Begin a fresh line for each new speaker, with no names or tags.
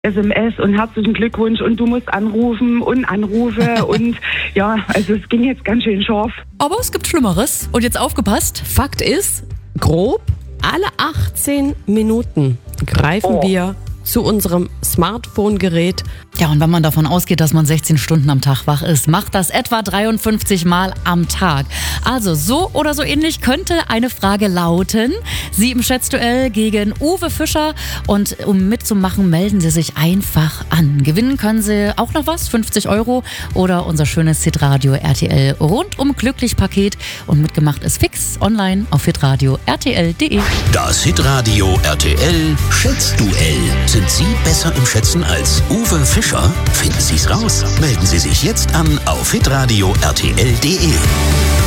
SMS und herzlichen Glückwunsch und du musst anrufen und Anrufe und ja, also es ging jetzt ganz schön scharf.
Aber es gibt Schlimmeres. Und jetzt aufgepasst.
Fakt ist, grob alle 18 Minuten greifen wir zu unserem Smartphone-Gerät.
Ja, und wenn man davon ausgeht, dass man 16 Stunden am Tag wach ist, macht das etwa 53 Mal am Tag. Also so oder so ähnlich könnte eine Frage lauten. Sie im Schätzduell gegen Uwe Fischer. Und um mitzumachen, melden Sie sich einfach an. Gewinnen können Sie auch noch was, 50 € oder unser schönes Hitradio RTL rundum glücklich Paket. Und mitgemacht ist fix online auf hitradio rtl.de.
Das Hitradio RTL Schätzduell. Sind Sie besser im Schätzen als Uwe Fischer? Finden Sie es raus. Melden Sie sich jetzt an auf hitradio rtl.de.